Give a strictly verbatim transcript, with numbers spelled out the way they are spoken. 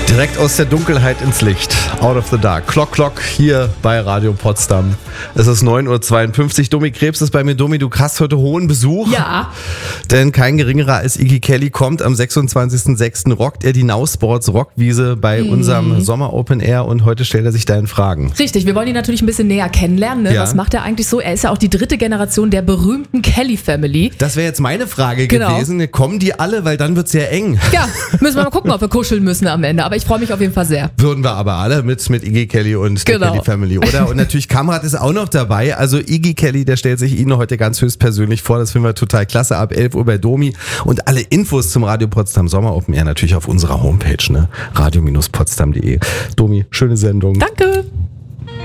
Direkt aus der Dunkelheit ins Licht. Out of the dark. Clock Clock hier bei Radio Potsdam. Es ist neun Uhr zweiundfünfzig. Domi Krebs ist bei mir. Domi, du hast heute hohen Besuch. Ja. Denn kein geringerer als Iggy Kelly kommt. Am sechsundzwanzigsten sechsten rockt er die Now Sports Rockwiese bei mhm. unserem Sommer Open Air und heute stellt er sich deinen Fragen. Richtig, wir wollen ihn natürlich ein bisschen näher kennenlernen. Ne? Ja. Was macht er eigentlich so? Er ist ja auch die dritte Generation der berühmten Kelly Family. Das wäre jetzt meine Frage Genau. gewesen. Kommen die alle? Weil dann wird es ja eng. Ja, müssen wir mal gucken, ob wir kuscheln müssen am Ende. Aber ich freue mich auf jeden Fall sehr. Würden wir aber alle mit, mit Iggy Kelly und der Genau. Kelly Family, oder? Und natürlich Kamrat ist auch noch dabei. Also Iggy Kelly, der stellt sich Ihnen heute ganz höchstpersönlich vor. Das finden wir total klasse. Ab elf Uhr bei Domi. Und alle Infos zum Radio Potsdam Sommer Open Air natürlich auf unserer Homepage, ne? radio Bindestrich potsdam punkt de. Domi, schöne Sendung. Danke.